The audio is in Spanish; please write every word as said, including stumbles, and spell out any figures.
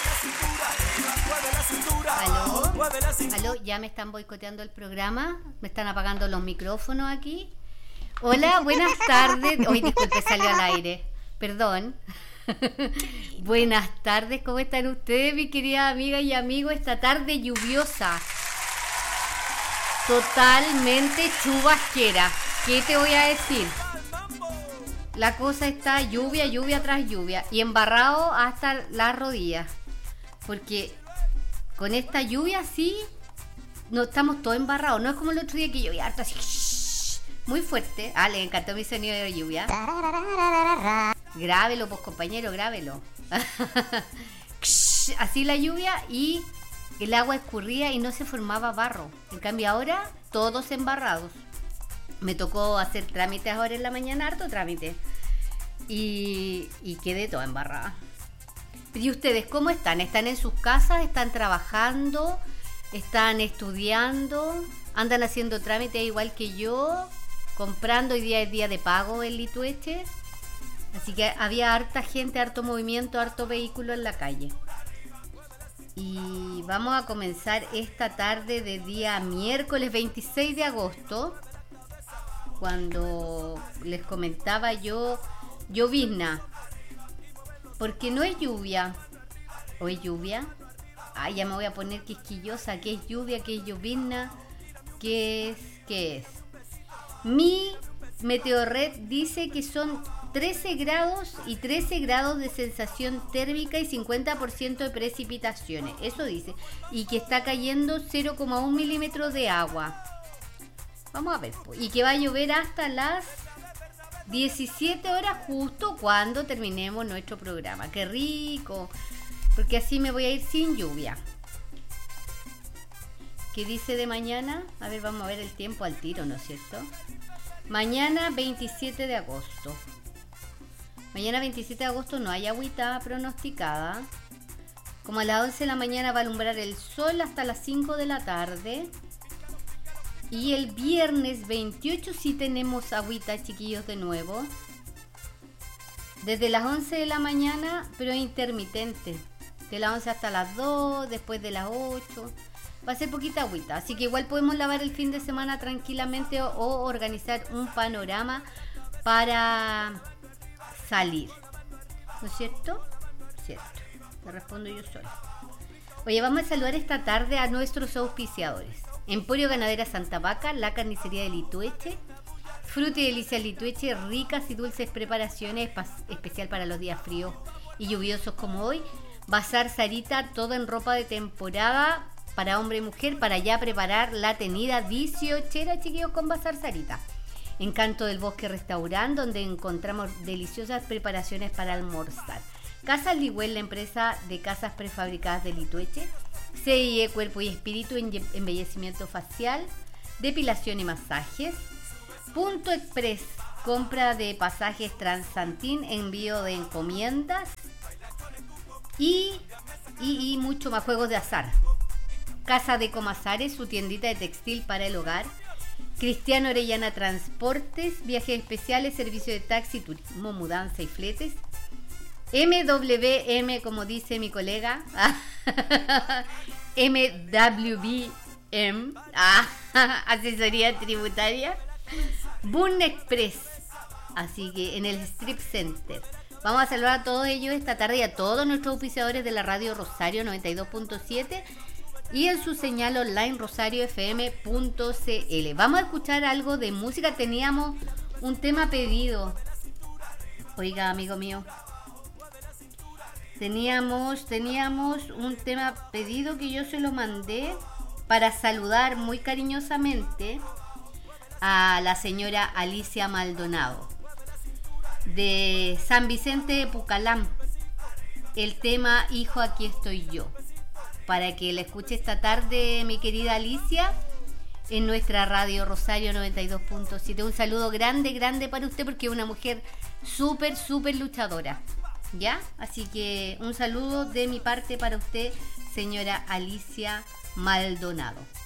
¿Aló? ¿Aló? Ya me están boicoteando el programa. Me están apagando los micrófonos aquí. Hola, buenas tardes. Hoy, disculpe, salió al aire. Perdón. Buenas tardes, ¿cómo están ustedes, mi querida amiga y amigo? Esta tarde lluviosa. Totalmente chubasquera. ¿Qué te voy a decir? La cosa está lluvia, lluvia tras lluvia. Y embarrado hasta las rodillas. Porque con esta lluvia sí, no estamos todos embarrados. No es como el otro día que llovía harto así, muy fuerte. Ah, le encantó mi sonido de lluvia. Grábelo, pues compañero, grábelo. Así la lluvia y el agua escurría y no se formaba barro. En cambio ahora, todos embarrados. Me tocó hacer trámites ahora en la mañana, harto trámite. Y, y quedé toda embarrada. ¿Y ustedes cómo están? ¿Están en sus casas? ¿Están trabajando? ¿Están estudiando? ¿Andan haciendo trámites igual que yo? ¿Comprando? Hoy día es día de pago en Litueche. Así que había harta gente, harto movimiento, harto vehículo en la calle. Y vamos a comenzar esta tarde de día miércoles veintiséis de agosto. Cuando les comentaba yo, llovizna. Porque no es lluvia. ¿O es lluvia? Ah, ya me voy a poner quisquillosa. ¿Qué es lluvia? ¿Qué es llovizna? ¿Qué es? ¿Qué es? Mi Meteorred dice que son trece grados y trece grados de sensación térmica y cincuenta por ciento de precipitaciones. Eso dice. Y que está cayendo cero coma uno milímetros de agua. Vamos a ver. Y que va a llover hasta las diecisiete horas justo cuando terminemos nuestro programa. ¡Qué rico! Porque así me voy a ir sin lluvia. ¿Qué dice de mañana? A ver, vamos a ver el tiempo al tiro, ¿no es cierto? Mañana veintisiete de agosto. Mañana veintisiete de agosto no hay agüita pronosticada. Como a las once de la mañana va a alumbrar el sol hasta las cinco de la tarde. Y el viernes veintiocho sí tenemos agüita, chiquillos, de nuevo. Desde las once de la mañana, pero intermitente. De las once hasta las dos, después de las ocho. Va a ser poquita agüita. Así que igual podemos lavar el fin de semana tranquilamente o, o organizar un panorama para salir. ¿No es cierto? Cierto. Le respondo yo sola. Oye, vamos a saludar esta tarde a nuestros auspiciadores. Emporio Ganadera Santa Vaca, la carnicería de Litueche, Fruta y Delicias Litueche, ricas y dulces preparaciones, especial para los días fríos y lluviosos como hoy. Bazar Sarita, todo en ropa de temporada para hombre y mujer, para ya preparar la tenida dieciochera, chiquillos, con Bazar Sarita. Encanto del Bosque Restaurant, donde encontramos deliciosas preparaciones para almorzar. Casas Ligüel, la empresa de casas prefabricadas de Litueche. C I E Cuerpo y Espíritu, embellecimiento facial, depilación y masajes. Punto Express, compra de pasajes Transantín, envío de encomiendas y, y, y mucho más, juegos de azar. Casa de Comasares, su tiendita de textil para el hogar. Cristiano Orellana Transportes, viajes especiales, servicio de taxi, turismo, mudanza y fletes. M W M, como dice mi colega, M W B M, ah, asesoría tributaria. Boon Express, así que en el Strip Center. Vamos a saludar a todos ellos esta tarde y a todos nuestros auspiciadores de la radio Rosario noventa y dos punto siete y en su señal online rosario f m punto c l. Vamos a escuchar algo de música. Teníamos un tema pedido. Oiga, amigo mío. Teníamos, teníamos un tema pedido que yo se lo mandé para saludar muy cariñosamente a la señora Alicia Maldonado de San Vicente de Pucalám. El tema Hijo, aquí estoy yo. Para que la escuche esta tarde, mi querida Alicia, en nuestra radio Rosario noventa y dos punto siete. Un saludo grande, grande para usted porque es una mujer súper, súper luchadora. ¿Ya? Así que un saludo de mi parte para usted, señora Alicia Maldonado.